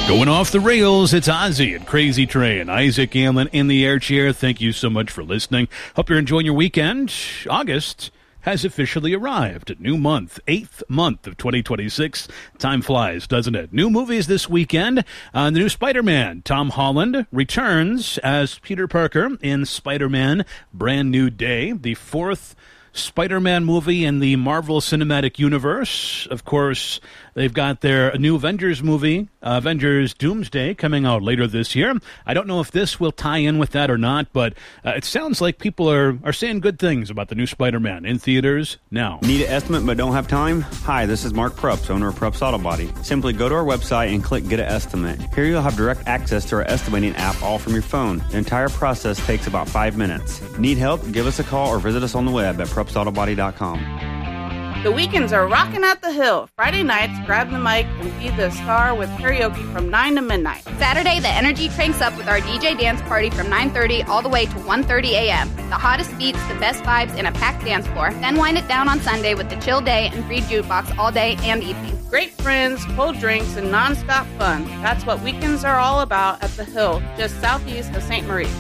Going off the rails, it's Ozzy and Crazy Train. Isaac Allen in the air chair. Thank you so much for listening. Hope you're enjoying your weekend. August has officially arrived. A new month, 8th month of 2026. Time flies, doesn't it? New movies this weekend. The new Spider-Man. Tom Holland returns as Peter Parker in Spider-Man Brand New Day, the fourth Spider-Man movie in the Marvel Cinematic Universe. Of course, they've got their new Avengers movie, Avengers Doomsday, coming out later this year. I don't know if this will tie in with that or not, but it sounds like people are saying good things about the new Spider-Man in theaters now. Need an estimate but don't have time? Hi, this is Mark Prups, owner of Prups Auto Body. Simply go to our website and click Get an Estimate. Here you'll have direct access to our estimating app all from your phone. The entire process takes about 5 minutes. Need help? Give us a call or visit us on the web at PrupsAutoBody.com. The weekends are rocking at the Hill. Friday nights, grab the mic and be the star with karaoke from 9 to midnight. Saturday, the energy cranks up with our DJ dance party from 9:30 all the way to 1:30 a.m. The hottest beats, the best vibes, and a packed dance floor. Then wind it down on Sunday with the chill day and free jukebox all day and evening. Great friends, cold drinks, and nonstop fun. That's what weekends are all about at the Hill, just southeast of St. Marie.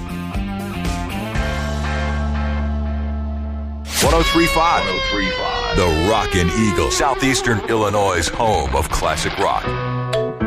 1035. The Rockin' Eagle, Southeastern Illinois' home of classic rock.